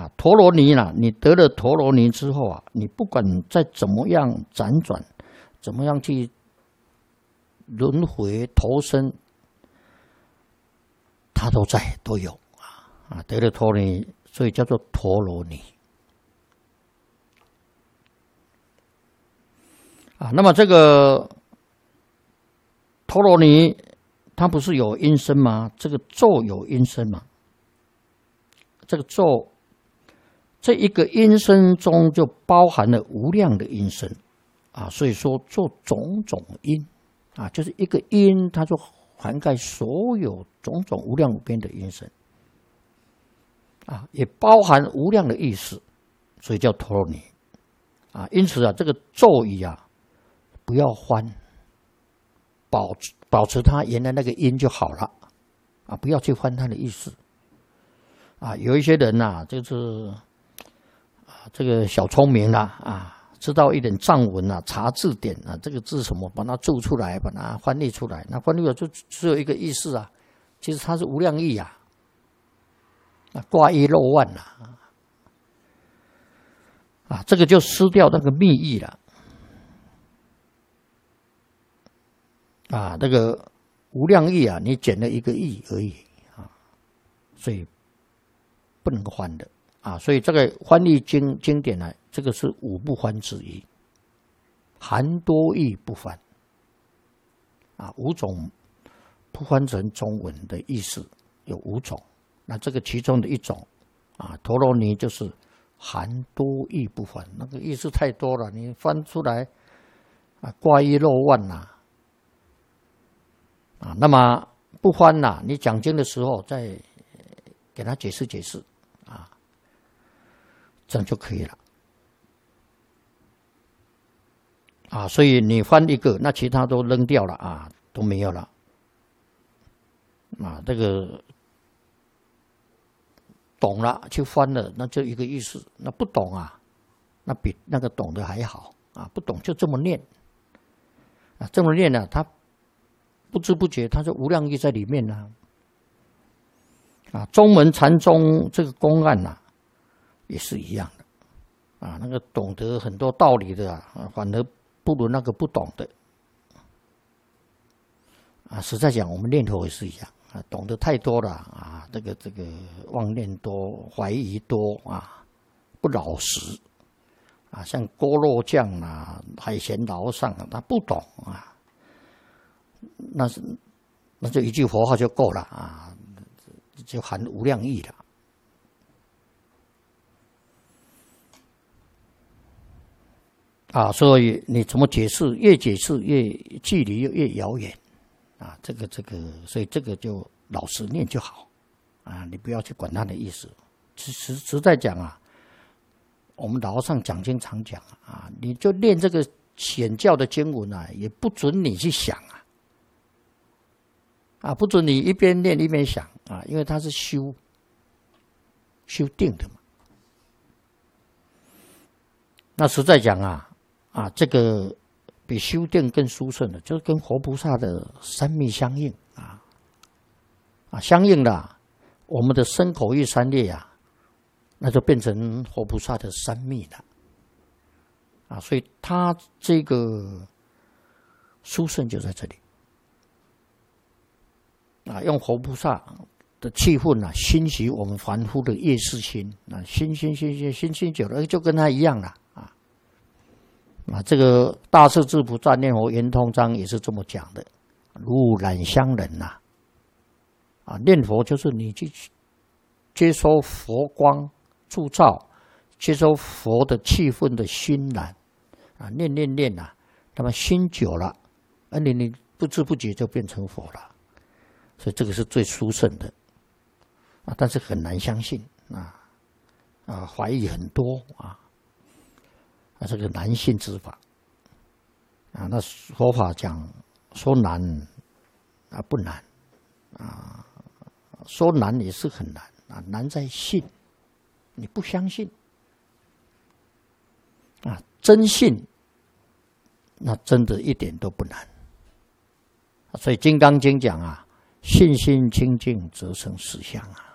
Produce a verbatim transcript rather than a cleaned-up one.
啊，陀罗尼啦，你得了陀罗尼之后啊，你不管再怎么样辗转，怎么样去轮回投生，它都在都有啊啊，得了陀罗尼，所以叫做陀罗尼啊。那么这个陀罗尼，它不是有音声吗？这个咒有音声嘛？这个咒，这一个音声中就包含了无量的音声啊，所以说做种种音啊，就是一个音，它就涵盖所有种种无量无边的音声啊，也包含无量的意思，所以叫陀罗尼啊。因此啊，这个咒语啊，不要翻，保保持它原来那个音就好了啊，不要去翻它的意思。啊，有一些人呐、啊，就是啊，这个小聪明啦、啊，啊，知道一点藏文啊，查字典啊，这个字什么，把它注出来，把它翻译出来，那翻译了就只有一个意思啊，其实它是无量义啊，啊，挂一漏万呐、啊，啊，这个就失掉那个密意了，啊，这个无量义啊，你减了一个义而已啊，所以。不能翻的啊，所以这个翻译经经典呢，这个是五不翻之一，含多义不翻啊，五种不翻成中文的意思有五种，那这个其中的一种啊，陀罗尼就是含多义不翻，那个意思太多了，你翻出来啊，挂一漏万呐啊，那么不翻呐，你讲经的时候再给他解释解释啊，这样就可以了啊。所以你翻一个，那其他都扔掉了啊，都没有了啊。这个懂了去翻了，那就一个意思。那不懂啊，那比那个懂的还好啊。不懂就这么念啊，这么念呢、啊，他不知不觉他就无量义在里面呢、啊。啊，中门禅宗这个公案呐、啊，也是一样的啊。那个懂得很多道理的啊，反而不如那个不懂的啊。实在讲，我们念佛也是一样啊，懂得太多了啊，这个这个妄念多，怀疑多啊，不老实啊。像锅肉酱啊、海鲜捞上啊，他不懂啊，那是那就一句佛号就够了啊。就含无量义了啊，所以你怎么解释，越解释越距离越遥远啊。这个这个，所以这个就老实念就好啊，你不要去管他的意思。实实实在讲啊，我们老和尚讲经常讲啊，你就念这个显教的经文啊，也不准你去想啊。啊，不准你一边念一边想啊，因为它是修修定的嘛。那实在讲啊，啊，这个比修定更殊胜的，就是跟活菩萨的三密相应啊，啊，相应了，我们的身口意三业啊，那就变成活菩萨的三密了啊，所以它这个殊胜就在这里。啊，用活菩萨的气氛啊，熏习我们凡夫的业识心啊，熏熏熏熏熏熏久了，就跟他一样了啊啊！这个大势至菩萨念佛圆通章也是这么讲的，如染香人呐啊，念佛就是你去接收佛光铸造，接收佛的气氛的熏染啊，念念念呐、啊，那么熏久了，啊你你不知不觉就变成佛了。所以这个是最殊胜的啊，但是很难相信啊啊，怀疑很多啊啊，这个难信之法啊，那佛法讲说难啊不难啊，说难也是很难啊，难在信，你不相信啊，真信那真的一点都不难，所以《金刚经》讲啊。信心清净，则生实相啊！